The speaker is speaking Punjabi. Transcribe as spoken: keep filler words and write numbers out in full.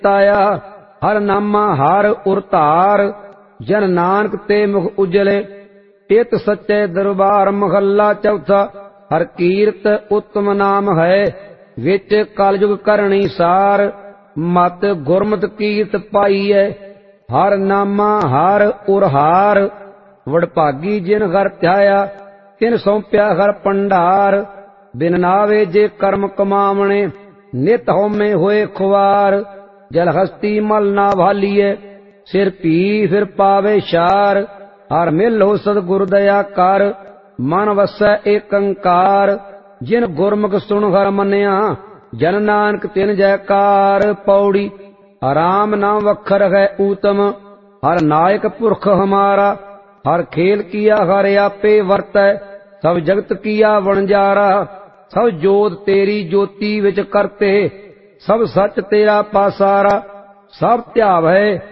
ਤਾਇਆ। ਹਰ ਨਾਮਾ ਹਰ ਉਰ ਧਾਰ, ਜਨ ਨਾਨਕ ਤੇ ਮੁਖ ਉਜਲੇ। ਇਤ ਸੱਚੇ ਦਰਬਾਰ ਮਹੱਲਾ ਚੌਥਾ। ਹਰ ਕੀਰਤ ਉਤਮ ਨਾਮ ਹੈ, ਵਿੱਚ ਕਲਯੁਗ ਕਰਨੀ ਸਾਰ। ਮਤ ਗੁਰਮਤਿ ਕੀਰਤ ਪਾਈਐ, ਹਰ ਨਾਮਾ ਹਰ ਉਰ ਹਾਰ। ਵਡਭਾਗੀ ਜਿਨ ਹਰ ਧਿਆਇਆ, ਤਿਨ ਸੌਂਪਿਆ ਹਰ ਭੰਡਾਰ। ਬਿਨ ਨਾਵੇ ਜੇ ਕਰਮ ਕਮਾਵਣੇ, ਨਿਤ ਹਉਮੈ ਹੋਏ ਖੁਆਰ। ਜਲ ਹਸਤੀ ਮਲ ਨਾ ਭਾਲੀਐ, ਸਿਰ ਭੀ ਫਿਰ ਪਾਵੇ ਛਾਰ। ਹਰ ਮਿਲੋ ਸਤਿਗੁਰ ਦਇਆ ਕਰ, ਮਨ ਵਸੈ ਏਕੰਕਾਰ। ਜਿਨ ਗੁਰਮੁਖ ਸੁਣ ਹਰ ਮੰਨਿਆ, ਜਨ ਨਾਨਕ ਤਿਨ ਜੈਕਾਰ। ਪੌੜੀ। ਰਾਮ ਨਾਮ ਵਖਰ ਹੈ ਊਤਮ, ਹਰ ਨਾਇਕ ਪੁਰਖ ਹਮਾਰਾ। ਹਰ ਖੇਲ ਕੀਆ ਹਰ ਆਪੇ ਵਰਤੈ, ਸਭ ਜਗਤ ਕੀਆ ਵਣਜਾਰਾ। ਸਭ ਜੋਤ ਤੇਰੀ ਜੋਤੀ ਵਿੱਚ ਕਰਤੇ, ਸਭ ਸੱਚ ਤੇਰਾ ਪਾਸਾਰਾ। ਸਭ ਧਿਆਵੈ